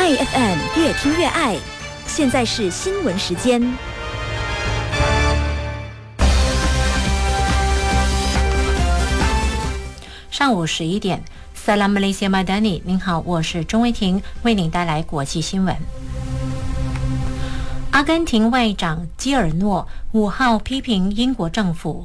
IFM 越听越爱，现在是新闻时间。 上午11点 Salam Malaysia Madani， 您好，我是钟薇婷，为您带来国际新闻。阿根廷外长基尔诺5号批评英国政府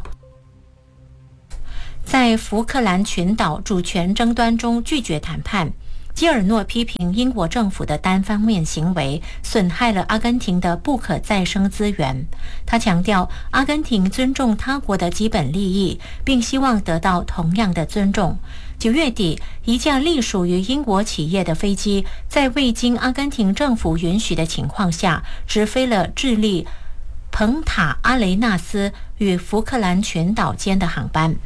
在福克兰群岛主权争端中拒绝谈判。基尔诺批评英国政府的单方面行为损害了阿根廷的不可再生资源。他强调，阿根廷尊重他国的基本利益，并希望得到同样的尊重。9月底，一架隶属于英国企业的飞机在未经阿根廷政府允许的情况下，直飞了智利蓬塔阿雷纳斯与福克兰群岛间的航班。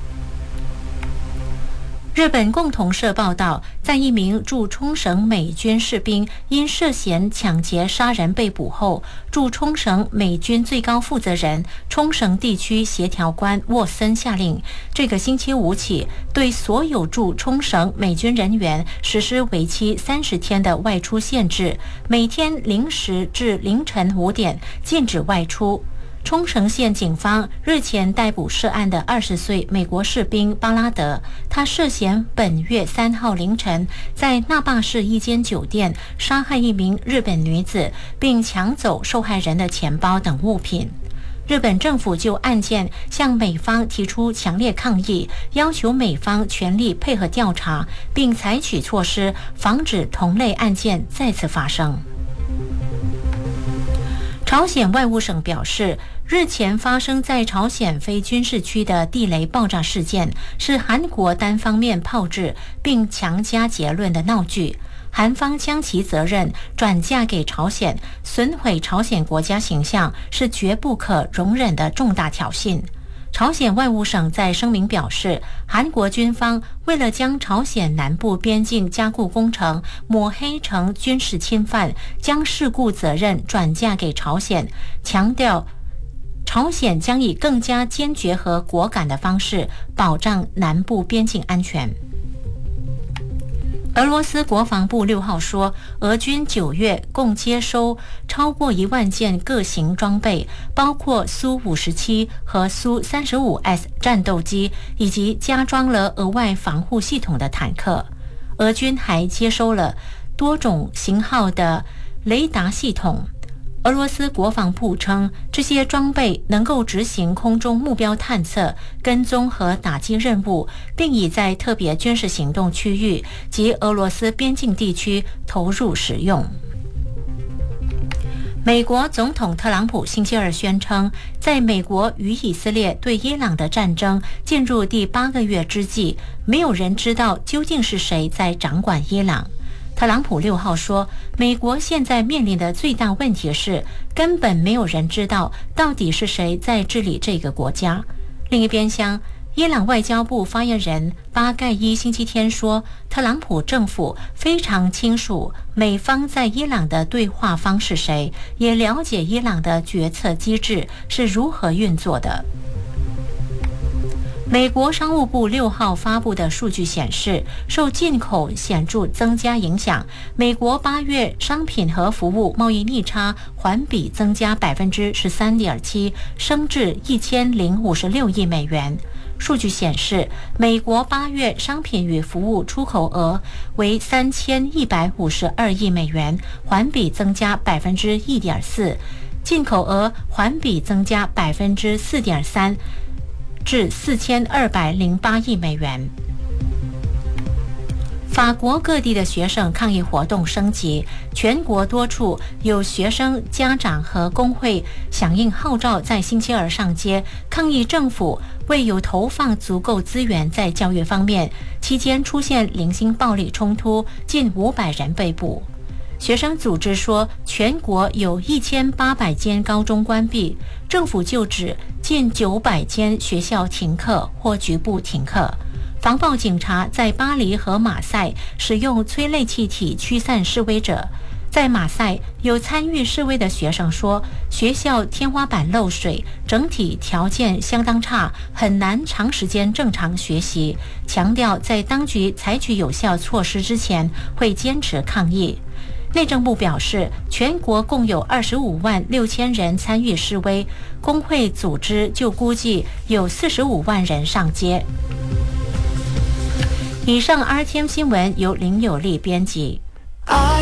日本共同社报道，在一名驻冲绳美军士兵因涉嫌抢劫杀人被捕后，驻冲绳美军最高负责人、冲绳地区协调官沃森下令，这个星期五起对所有驻冲绳美军人员实施为期30天的外出限制，每天0时至凌晨5点禁止外出。冲绳县警方日前逮捕涉案的20岁美国士兵巴拉德，他涉嫌本月3号凌晨在那霸市一间酒店杀害一名日本女子，并抢走受害人的钱包等物品。日本政府就案件向美方提出强烈抗议，要求美方全力配合调查，并采取措施防止同类案件再次发生。朝鲜外务省表示，日前发生在朝鲜非军事区的地雷爆炸事件是韩国单方面炮制并强加结论的闹剧，韩方将其责任转嫁给朝鲜，损毁朝鲜国家形象是绝不可容忍的重大挑衅。朝鲜外务省在声明表示，韩国军方为了将朝鲜南部边境加固工程抹黑成军事侵犯，将事故责任转嫁给朝鲜，强调朝鲜将以更加坚决和果敢的方式保障南部边境安全。俄罗斯国防部6号说，俄军9月共接收超过1万件各型装备，包括苏57和苏35S 战斗机，以及加装了额外防护系统的坦克。俄军还接收了多种型号的雷达系统。俄罗斯国防部称，这些装备能够执行空中目标探测、跟踪和打击任务，并已在特别军事行动区域及俄罗斯边境地区投入使用。美国总统特朗普星期二宣称，在美国与以色列对伊朗的战争进入第8个月之际，没有人知道究竟是谁在掌管伊朗。特朗普6号说，美国现在面临的最大问题是，根本没有人知道到底是谁在治理这个国家。另一边厢，伊朗外交部发言人巴盖伊星期天说，特朗普政府非常清楚美方在伊朗的对话方是谁，也了解伊朗的决策机制是如何运作的。美国商务部6号发布的数据显示，受进口显著增加影响，美国8月商品和服务贸易逆差环比增加 13.7%， 升至1056亿美元。数据显示，美国8月商品与服务出口额为3152亿美元，环比增加 1.4%， 进口额环比增加 4.3%。至4208亿美元。法国各地的学生抗议活动升级，全国多处有学生、家长和工会响应号召，在星期二上街抗议政府未有投放足够资源在教育方面，期间出现零星暴力冲突，近500人被捕。学生组织说，全国有1800间高中关闭，政府就指近900间学校停课或局部停课。防暴警察在巴黎和马赛使用催泪气体驱散示威者。在马赛，有参与示威的学生说，学校天花板漏水，整体条件相当差，很难长时间正常学习，强调在当局采取有效措施之前会坚持抗议。 内政部表示，全国共有25万6千人参与示威，工会组织就估计有45万人上街。以上 RTM 新闻由林有利编辑。